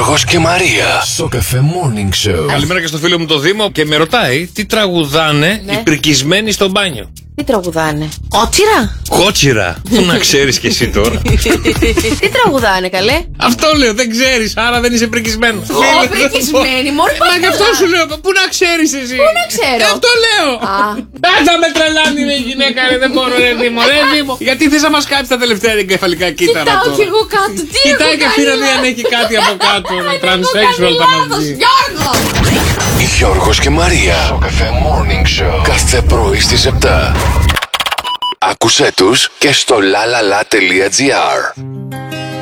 Γιώργος και Μαρία. Στο Cafe Morning Show. Καλημέρα και στο φίλο μου το Δήμο και με ρωτάει τι τραγουδάνε οι πρικισμένοι στο μπάνιο. Τι τραγουδάνε? Κότσιρα? Κότσιρα. Πού να ξέρεις κι εσύ τώρα. Τι τραγουδάνε, καλέ? Αυτό λέω, δεν ξέρεις, άρα δεν είσαι πρικισμένο. Πρικισμένοι, μόνο Μα γι' αυτό σου λέω, πού να ξέρεις εσύ. Πού να ξέρω. Αυτό λέω. Δεν θα με τρελάνει η γυναίκα, ρε, δεν μπορώ, ρε Δήμο, ρε Δήμο. Γιατί θες να μας κάψει τα τελευταία εγκεφαλικά κύτταρα τώρα. Κοιτάω κι εγώ κάτω, τι έχω Κοιτάει και αυτή να δει αν έχει κάτι από κάτω. Transsexual θα μας δει. Γιώργο! Γιώργος και Μαρία. Στο Cafe Morning Show. Κάθε πρωί στις 7. Άκουσέ τους και στο lalala.gr.